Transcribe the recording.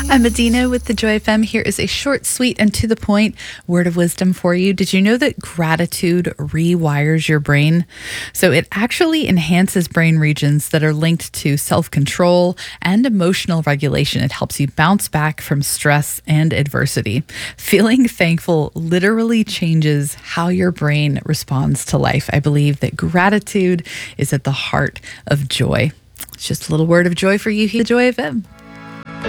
I'm Medina with the Joy FM. Here is a short, sweet, and to the point word of wisdom for you. Did you know that gratitude rewires your brain? So it actually enhances brain regions that are linked to self-control and emotional regulation. It helps you bounce back from stress and adversity. Feeling thankful literally changes how your brain responds to life. I believe that gratitude is at the heart of joy. It's just a little word of joy for you here at the Joy FM.